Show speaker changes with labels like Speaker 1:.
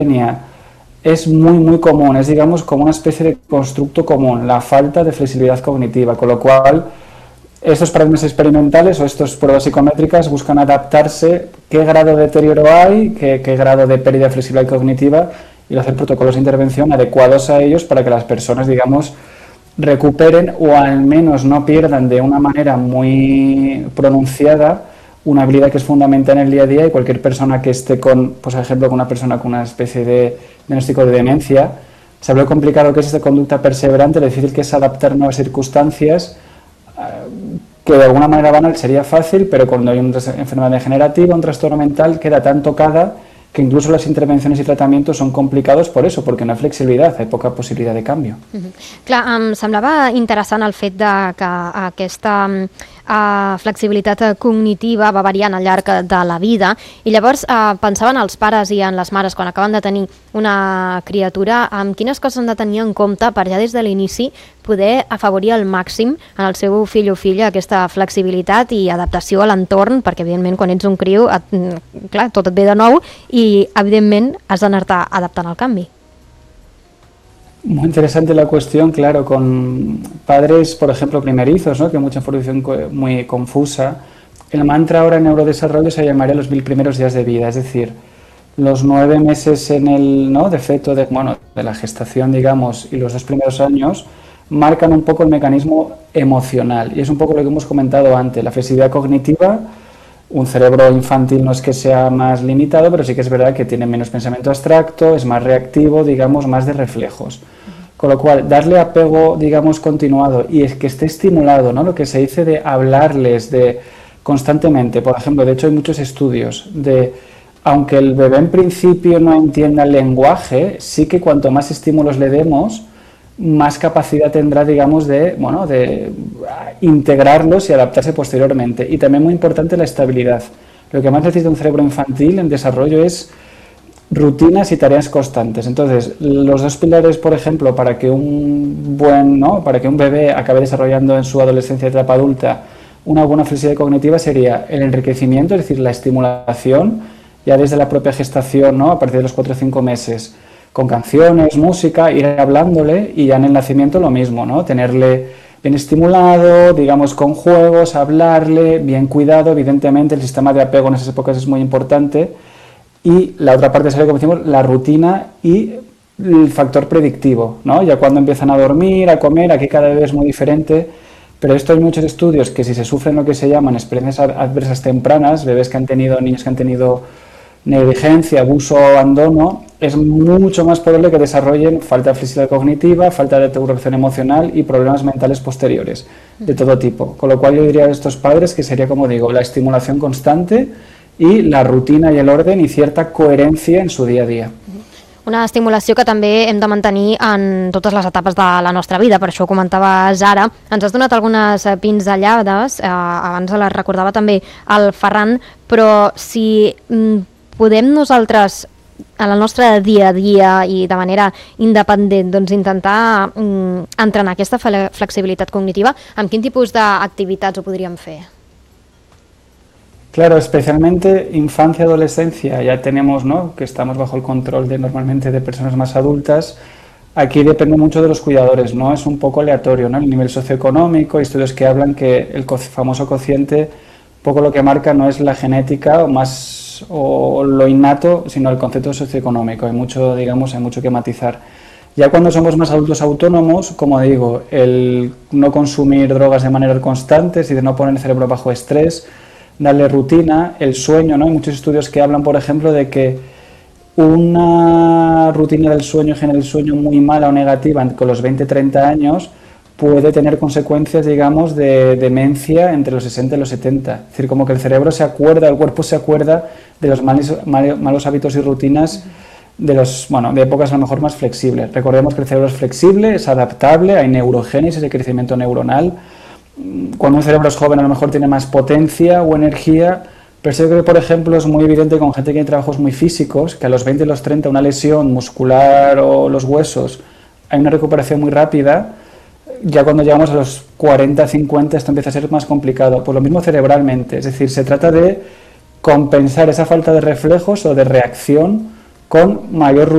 Speaker 1: es muy común, es digamos como una especie de constructo común, la falta de flexibilidad cognitiva, con lo cual estos paradigmas experimentales o estas pruebas psicométricas buscan adaptarse qué grado de deterioro hay, qué grado de pérdida de flexibilidad cognitiva y hacer protocolos de intervención adecuados a ellos para que las personas, digamos, recuperen o al menos no pierdan de una manera muy pronunciada una habilidad que es fundamental en el día a día y cualquier persona que esté con, pues, por ejemplo, con una persona con una especie de diagnóstico de demencia, sabe lo complicado que es esta conducta perseverante, lo difícil que es adaptar nuevas circunstancias, que de alguna manera sería fácil, pero cuando hay una enfermedad degenerativa, un trastorno mental, queda tan tocada que incluso las intervenciones y tratamientos son complicados por eso, perquè no hi ha flexibilitat, hi ha poca possibilitat de canvi.
Speaker 2: Clar, em semblava interessant el fet de que aquesta flexibilitat cognitiva va variant al llarg de la vida i llavors pensava en els pares i en les mares quan acaben de tenir una criatura, amb quines coses han de tenir en compte per ja des de l'inici poder afavorir al màxim en el seu fill o filla aquesta flexibilitat i adaptació a l'entorn, perquè evidentment quan ets un criu, clar, tot et ve de nou i evidentment has d'anar-te adaptant al canvi.
Speaker 1: Muy interesante la cuestión, claro, con padres, por ejemplo, primerizos, ¿no? Que hay mucha información muy confusa. El mantra ahora en neurodesarrollo se llamaría los 1000 primeros días de vida, es decir, los 9 meses en el, ¿no? de feto, de la gestación, digamos, y los 2 primeros años marcan un poco el mecanismo emocional. Y es un poco lo que hemos comentado antes, la flexibilidad cognitiva. Un cerebro infantil no es que sea más limitado, pero sí que es verdad que tiene menos pensamiento abstracto, es más reactivo, digamos, más de reflejos. Con lo cual, darle apego, digamos, continuado y es que esté estimulado, ¿no? Lo que se dice de hablarles de constantemente. Por ejemplo, de hecho hay muchos estudios de, aunque el bebé en principio no entienda el lenguaje, sí que cuanto más estímulos le demos, más capacidad tendrá, digamos, de integrarlos y adaptarse posteriormente. Y también muy importante la estabilidad. Lo que más necesita un cerebro infantil en desarrollo es rutinas y tareas constantes. Entonces, los 2 pilares, por ejemplo, para que un bebé acabe desarrollando en su adolescencia y etapa adulta una buena flexibilidad cognitiva sería el enriquecimiento, es decir, la estimulación, ya desde la propia gestación, ¿no? A partir de los 4 o 5 meses, con canciones, música, ir hablándole y ya en el nacimiento lo mismo, ¿no? Tenerle bien estimulado, digamos con juegos, hablarle, bien cuidado, evidentemente el sistema de apego en esas épocas es muy importante y la otra parte sería, como decimos, la rutina y el factor predictivo, ¿no? Ya cuando empiezan a dormir, a comer, aquí cada vez es muy diferente, pero esto hay muchos estudios que si se sufren lo que se llaman experiencias adversas tempranas, bebés que han tenido, niños que han tenido negligencia, abuso o abandono, es mucho más probable que desarrollen falta de flexibilidad cognitiva, falta de regulación emocional y problemas mentales posteriores de todo tipo. Con lo cual yo diría a estos padres que sería, como digo, la estimulación constante y la rutina y el orden y cierta coherencia en su día a día.
Speaker 2: Una estimulació que també hem de mantenir en totes les etapes de la nostra vida, per això ho comentaves ara. Ens has donat algunes pinzellades, abans les recordava també el Ferran, però si podem nosaltres en el nostre dia a dia i de manera independent doncs intentar entrenar aquesta flexibilitat cognitiva, amb quin tipus d'activitats ho podríem fer?
Speaker 1: Claro, especialmente infancia, adolescencia, ya tenemos, ¿no? Que estamos bajo el control de normalmente de personas más adultas. Aquí depende mucho de los cuidadores, ¿no? Es un poco aleatorio, ¿no? El nivel socioeconómico, hay estudios que hablan que el famoso cociente, poco lo que marca no es la genética o lo innato, sino el concepto socioeconómico. Hay mucho, digamos, hay mucho que matizar. Ya cuando somos más adultos autónomos, como digo, el no consumir drogas de manera constante, es decir, no poner el cerebro bajo estrés, darle rutina, el sueño, ¿no? Hay muchos estudios que hablan, por ejemplo, de que una rutina del sueño, general del sueño muy mala o negativa con los 20-30 años puede tener consecuencias, digamos, de demencia entre los 60 y los 70. Es decir, como que el cerebro se acuerda, el cuerpo se acuerda de los malos hábitos y rutinas de épocas a lo mejor más flexibles. Recordemos que el cerebro es flexible, es adaptable, hay neurogénesis, hay crecimiento neuronal. Cuando un cerebro es joven a lo mejor tiene más potencia o energía, pero sí que, por ejemplo, es muy evidente con gente que tiene trabajos muy físicos, que a los 20 y los 30 una lesión muscular o los huesos hay una recuperación muy rápida. Ya cuando llegamos a los 40, 50 esto empieza a ser más complicado, pues lo mismo cerebralmente, es decir, se trata de compensar esa falta de reflejos o de reacción con mayor